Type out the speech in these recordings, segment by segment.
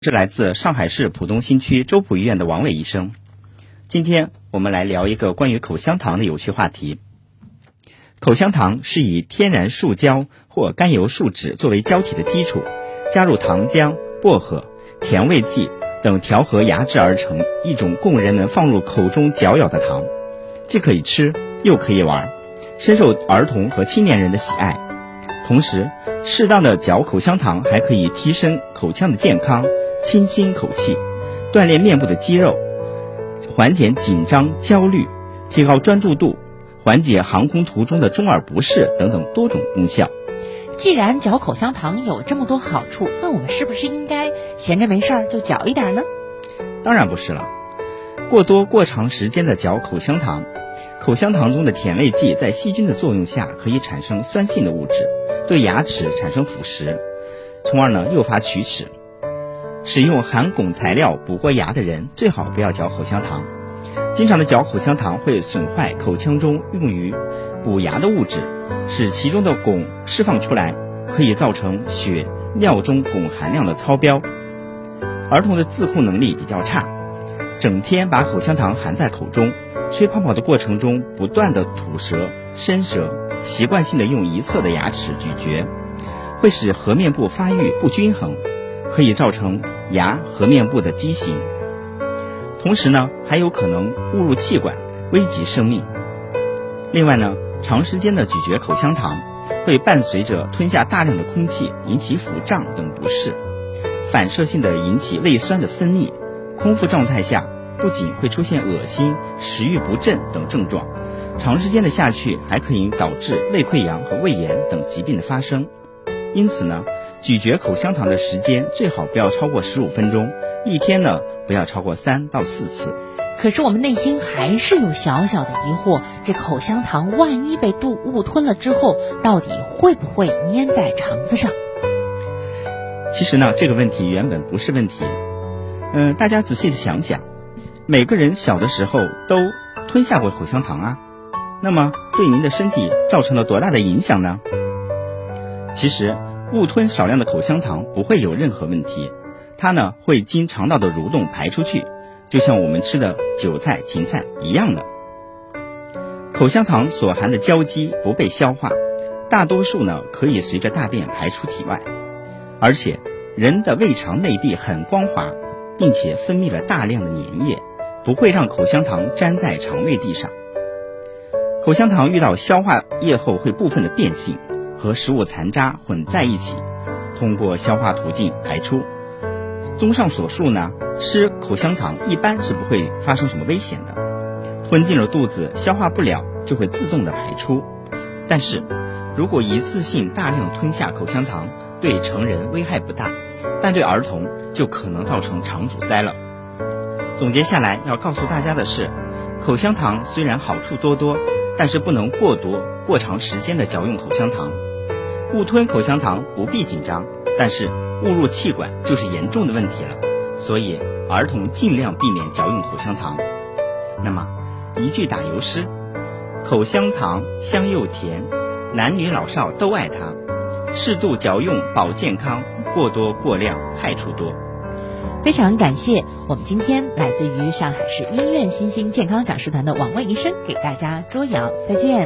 是来自上海市浦东新区周浦医院的王伟医生。今天我们来聊一个关于口香糖的有趣话题。口香糖是以天然树胶或甘油树脂作为胶体的基础，加入糖浆、薄荷、甜味剂等调和牙质而成一种供人们放入口中嚼咬的糖，既可以吃又可以玩，深受儿童和青年人的喜爱。同时，适当的嚼口香糖还可以提升口腔的健康，清新口气，锻炼面部的肌肉，缓解紧张焦虑，提高专注度，缓解航空途中的中耳不适等等多种功效。 既然嚼口香糖有这么多好处，那我们是不是应该闲着没事儿就嚼一点呢？ 当然不是了。过多过长时间的嚼口香糖，口香糖中的甜味剂在细菌的作用下可以产生酸性的物质，对牙齿产生腐蚀，从而诱发龋齿。使用含汞材料补过牙的人最好不要嚼口香糖。经常的嚼口香糖会损坏口腔中用于补牙的物质，使其中的汞释放出来，可以造成血尿中汞含量的超标。儿童的自控能力比较差，整天把口香糖含在口中，吹泡泡的过程中不断的吐舌、伸舌，习惯性的用一侧的牙齿咀嚼，会使颌面部发育不均衡，可以造成牙颌面部的畸形。同时还有可能误入气管，危及生命。另外长时间的咀嚼口香糖会伴随着吞下大量的空气，引起腹胀等不适，反射性的引起胃酸的分泌。空腹状态下不仅会出现恶心、食欲不振等症状，长时间的下去还可以导致胃溃疡和胃炎等疾病的发生。因此咀嚼口香糖的时间最好不要超过15分钟，一天不要超过3到4次。 可是我们内心还是有小小的疑惑，这口香糖万一被误吞了之后，到底会不会粘在肠子上？ 其实这个问题原本不是问题。大家仔细的想想，每个人小的时候都吞下过口香糖啊，那么对您的身体造成了多大的影响呢？其实误吞少量的口香糖不会有任何问题，它会经肠道的蠕动排出去，就像我们吃的韭菜、芹菜一样的。口香糖所含的胶基不被消化，大多数可以随着大便排出体外，而且人的胃肠内壁很光滑，并且分泌了大量的粘液，不会让口香糖粘在肠胃壁上。口香糖遇到消化液后会部分的变性，和食物残渣混在一起，通过消化途径排出。综上所述吃口香糖一般是不会发生什么危险的，吞进了肚子消化不了就会自动的排出。但是如果一次性大量吞下口香糖，对成人危害不大，但对儿童就可能造成肠阻塞了。总结下来要告诉大家的是，口香糖虽然好处多多，但是不能过多过长时间的嚼用口香糖。误吞口香糖不必紧张，但是误入气管就是严重的问题了，所以儿童尽量避免嚼用口香糖。那么一句打油诗，口香糖香又甜，男女老少都爱它，适度嚼用保健康，过多过量害处多。 非常感谢我们今天来自于上海市医院新兴健康讲师团的王卫医生给大家捉谣，再见。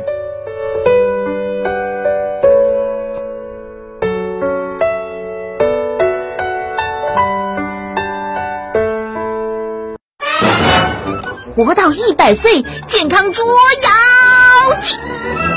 活到100岁，健康捉妖记。